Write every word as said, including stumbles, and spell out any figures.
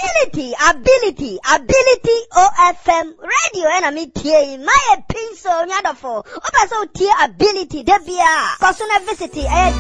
ability, ability, ability O F M radio and me tie my pin so nyadofo. Opa so tie ability debia. Personal visit